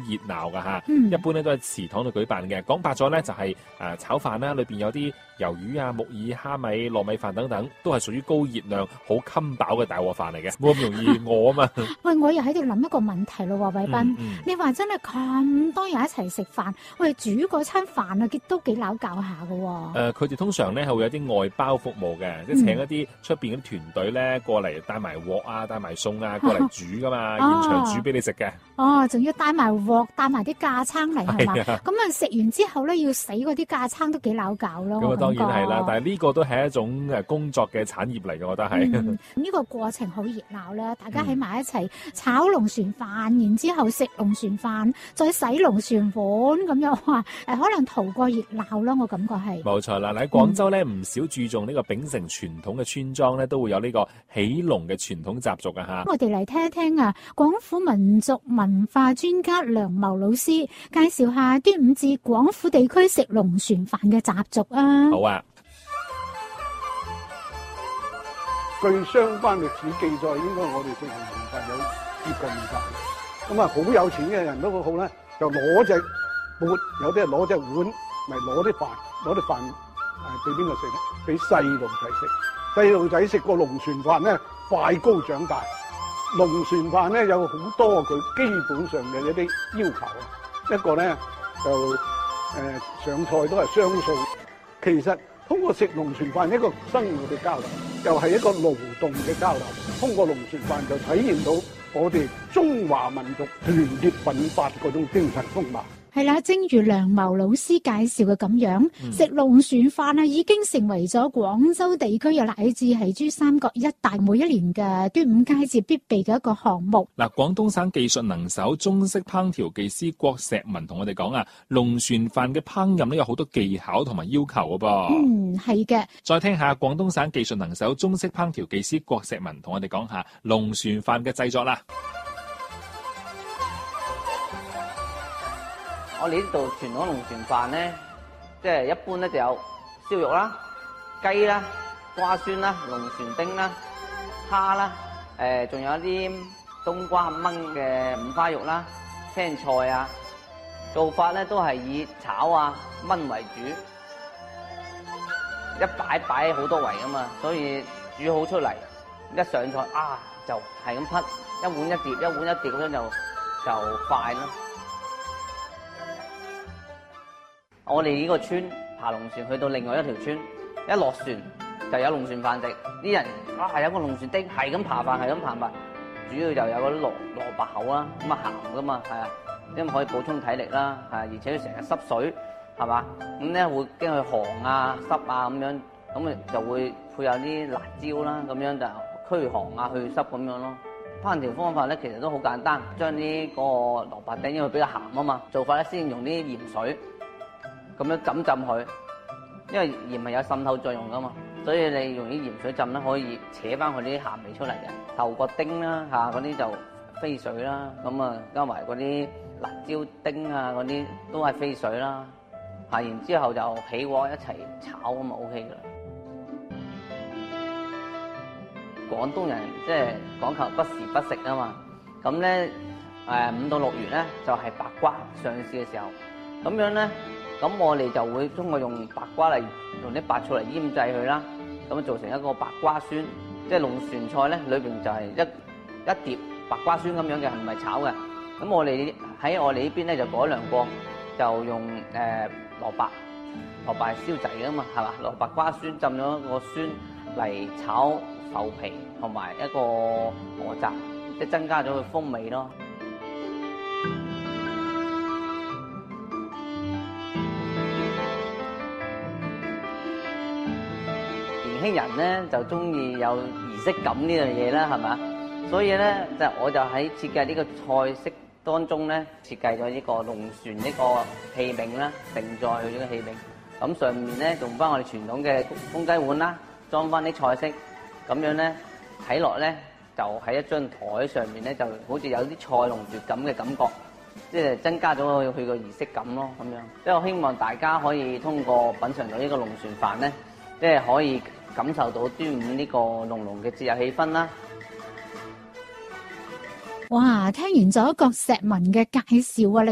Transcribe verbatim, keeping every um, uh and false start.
熱鬧噶嚇。 嗯一般咧都喺祠堂度舉辦嘅。講白咗咧就係、是、誒、呃、炒飯啦，裏邊有啲魷魚啊、木耳、蝦米、糯米飯等等，都係屬於高熱量、好襟飽嘅大鑊飯嚟嘅，冇咁容易餓啊嘛。 喂，我又喺度諗一個問題咯，偉斌， 嗯嗯你話真係咁多人一齊食飯，喂，煮嗰餐飯啊，都幾撈教下噶喎。 誒，佢哋通常咧係會有啲外包服務嘅，即係請一啲出邊嗰啲團隊咧過嚟帶埋鑊啊、帶埋餸啊過嚟煮噶嘛， 哦現場煮俾你食嘅。 哦，仲要帶埋鑊、帶埋啲架撐嚟係嘛？ 係啊咁啊食完之後咧，要洗嗰啲架撐都幾撈教咯。 咁啊，當然係啦，但係係呢個都係一種誒工作嘅產業嚟嘅，我覺得係。 嗯，呢個過程好熱鬧啦，大家喺埋一齊炒龍船飯，然之後食龍船飯，再洗龍船碗咁樣話，誒可能圖個熱鬧咯，我感覺係。 冇錯啦，喺廣州咧唔少注重呢個秉承傳統嘅村莊咧，都會有呢個起龍嘅傳統習俗啊嚇。 我哋嚟聽一聽啊，廣府民族文化專家梁茂老師介紹下端午節廣府地區食龍船飯嘅習俗啊。 好啊。 據相關歷史記載，應該我哋食龍船飯有接近二百年。咁啊，好有錢嘅人都好咧，就攞隻缽，有啲人攞隻碗，咪攞啲飯，攞啲飯誒俾邊個食咧？俾細路仔食。細路仔食個龍船飯咧，快高長大。龍船飯咧有好多佢基本上嘅一啲要求啊。一個咧就誒、呃、上菜都係雙數。其實通過食龍船飯一個生活嘅交流，又係一個勞動嘅交流。通過龍船飯就體現到我哋中華民族團結奮發嗰種精神風貌。 係啦，正如梁茂老師介紹嘅咁樣，嗯、食龍船飯啊，已經成為咗廣州地區又乃至係珠三角一帶每一年嘅端午佳節必備嘅一個項目。 嗱，廣東省技術能手中式烹調技師郭石文同我哋講啊，龍船飯嘅烹飪咧有好多技巧同埋要求嘅噃。 嗯，係嘅。 再聽下廣東省技術能手中式烹調技師郭石文同我哋講下龍船飯嘅製作啦。 我哋呢度傳統龍船飯咧，即係一般咧就有燒肉啦、雞啦、瓜酸啦、龍船丁啦、蝦啦，誒、呃、仲有一啲冬瓜炆嘅五花肉啦、青菜啊。做法咧都係以炒啊、炆為主，一擺擺好多圍啊嘛，所以煮好出嚟一上菜啊就係咁匹，一碗一碟，一碗一碟咁樣就就快咯。我哋呢個村爬龍船去到另外一條村，一落船就有龍船飯食。啲人啊係有個龍船丁，係咁扒飯，係咁扒飯。主要就有嗰啲蘿蘿蔔口啦，咁啊鹹噶嘛，係啊，因為可以補充體力啦，係，而且成日濕水，係嘛，咁咧會驚佢寒啊、濕啊咁樣，咁啊就會配有啲辣椒啦，咁樣就驅寒啊、去濕咁樣咯。烹調方法咧其實都好簡單，將啲嗰個蘿蔔丁因為比較鹹啊嘛，做法咧先用啲鹽水。咁樣浸浸佢，因為鹽係有滲透作用噶嘛，所以你用啲鹽水浸咧，可以扯翻佢啲鹹味出嚟嘅。頭角丁啦嚇，嗰啲就飛水啦，咁啊加埋嗰啲辣椒丁啊嗰啲都係飛水啦，嚇，然之後就起鑊一齊炒咁啊 O K 噶啦。廣東人即係講求不時不食啊嘛，咁咧誒五到六月咧就係白瓜上市嘅時候，咁樣咧。咁我哋就會通過用白瓜嚟用啲白醋嚟醃製佢啦，咁做成一個白瓜酸，即係龍船菜咧，裏邊就係一一碟白瓜酸咁樣嘅，唔係炒嘅。咁我哋喺我哋呢邊咧就改良過，就用誒、呃、蘿蔔，蘿蔔係燒製嘅嘛，係嘛？蘿蔔瓜酸浸咗個酸嚟炒浮皮同埋一個蚵雜，即係增加咗佢風味咯。年輕人咧就中意有儀式感呢樣嘢啦，係嘛？所以咧就我就喺設計呢個菜式當中咧，設計咗呢個龍船呢個器皿啦，盛載佢呢個器皿。咁上面咧用翻我哋傳統嘅公雞碗啦，裝翻啲菜式，咁樣咧睇落咧就喺一張台上面咧，就好似有啲菜龍奪錦嘅感覺，即係增加咗佢佢個儀式感咯，咁樣。即係我希望大家可以通過品嚐到呢個龍船飯咧，即係可以感受到端午呢個濃濃嘅節日氣氛啦！ 哇，聽完咗郭石文嘅介紹啊，